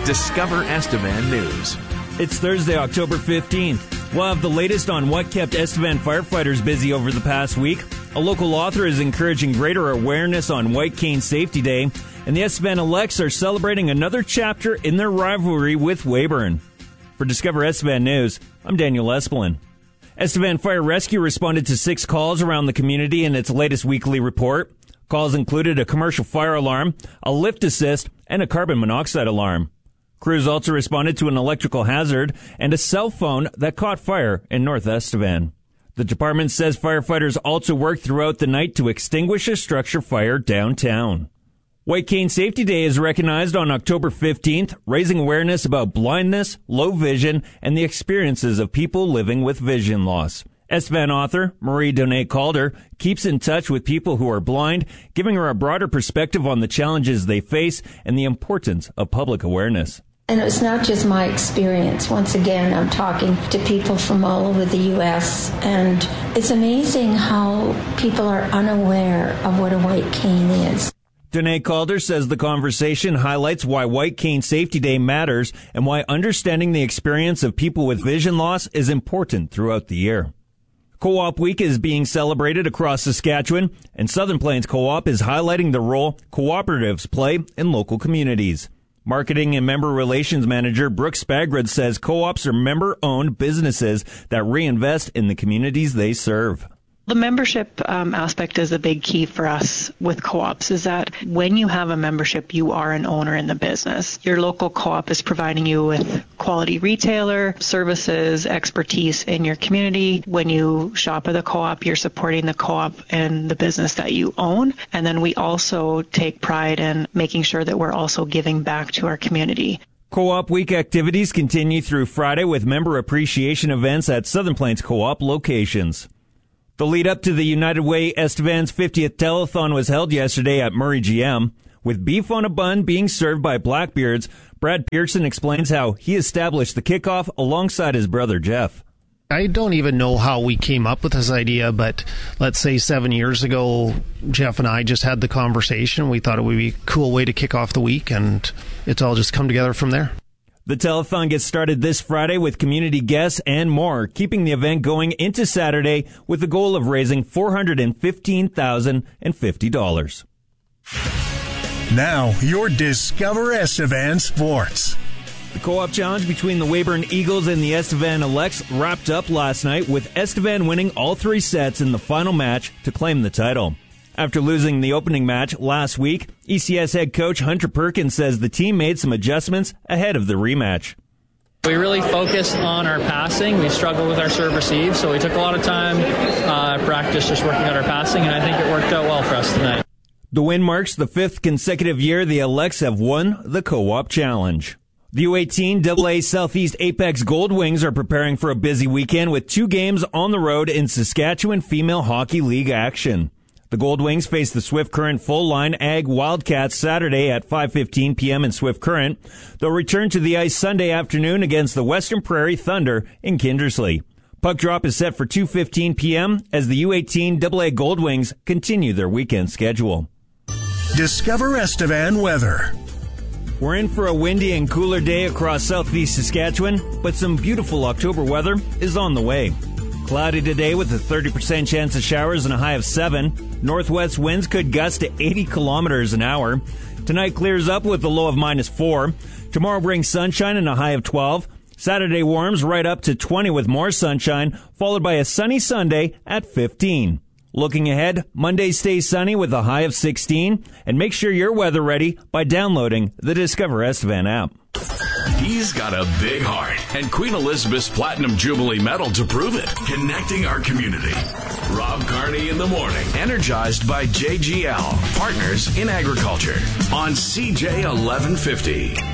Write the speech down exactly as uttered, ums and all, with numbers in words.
Discover Estevan News. It's Thursday, October fifteenth. We'll have the latest on what kept Estevan firefighters busy over the past week. A local author is encouraging greater awareness on White Cane Safety Day. And the Estevan Elects are celebrating another chapter in their rivalry with Weyburn. For Discover Estevan News, I'm Daniel Espelin. Estevan Fire Rescue responded to six calls around the community in its latest weekly report. Calls included a commercial fire alarm, a lift assist, and a carbon monoxide alarm. Crews also responded to an electrical hazard and a cell phone that caught fire in North Estevan. The department says firefighters also worked throughout the night to extinguish a structure fire downtown. White Cane Safety Day is recognized on October fifteenth, raising awareness about blindness, low vision, and the experiences of people living with vision loss. Estevan author Marie Donay Calder keeps in touch with people who are blind, giving her a broader perspective on the challenges they face and the importance of public awareness. And it's not just my experience. Once again, I'm talking to people from all over the U S, and it's amazing how people are unaware of what a white cane is. Donay Calder says the conversation highlights why White Cane Safety Day matters and why understanding the experience of people with vision loss is important throughout the year. Co-op Week is being celebrated across Saskatchewan, and Southern Plains Co-op is highlighting the role cooperatives play in local communities. Marketing and Member Relations Manager Brooke Spagrud says co-ops are member-owned businesses that reinvest in the communities they serve. The membership um, aspect is a big key for us with co-ops, is that when you have a membership, you are an owner in the business. Your local co-op is providing you with quality retailer services, expertise in your community. When you shop at the co-op, you're supporting the co-op and the business that you own. And then we also take pride in making sure that we're also giving back to our community. Co-op Week activities continue through Friday with member appreciation events at Southern Plains Co-op locations. The lead up to the United Way Estevan's fiftieth telethon was held yesterday at Murray G M. With beef on a bun being served by Blackbeards, Brad Pearson explains how he established the kickoff alongside his brother Jeff. I don't even know how we came up with this idea, but let's say seven years ago, Jeff and I just had the conversation. We thought it would be a cool way to kick off the week, and it's all just come together from there. The telethon gets started this Friday with community guests and more, keeping the event going into Saturday with the goal of raising four hundred fifteen thousand fifty dollars. Now, your Discover Estevan Sports. The co-op challenge between the Weyburn Eagles and the Estevan Elects wrapped up last night with Estevan winning all three sets in the final match to claim the title. After losing the opening match last week, E C S head coach Hunter Perkins says the team made some adjustments ahead of the rematch. We really focused on our passing. We struggled with our serve receive, so we took a lot of time uh, practice just working on our passing, and I think it worked out well for us tonight. The win marks the fifth consecutive year the Elects have won the co-op challenge. The U eighteen double A Southeast Apex Gold Wings are preparing for a busy weekend with two games on the road in Saskatchewan Female Hockey League action. The Gold Wings face the Swift Current full-line Ag Wildcats Saturday at five fifteen p.m. in Swift Current. They'll return to the ice Sunday afternoon against the Western Prairie Thunder in Kindersley. Puck drop is set for two fifteen p.m. as the U eighteen double A Gold Wings continue their weekend schedule. Discover Estevan weather. We're in for a windy and cooler day across southeast Saskatchewan, but some beautiful October weather is on the way. Cloudy today with a thirty percent chance of showers and a high of seven. Northwest winds could gust to eighty kilometers an hour. Tonight clears up with a low of minus four. Tomorrow brings sunshine and a high of twelve. Saturday warms right up to twenty with more sunshine, followed by a sunny Sunday at fifteen. Looking ahead, Monday stays sunny with a high of sixteen. And make sure you're weather ready by downloading the Discover Estevan app. He's got a big heart and Queen Elizabeth's Platinum Jubilee Medal to prove it. Connecting our community. Rob Carney in the morning. Energized by J G L, Partners in Agriculture. On C J eleven fifty.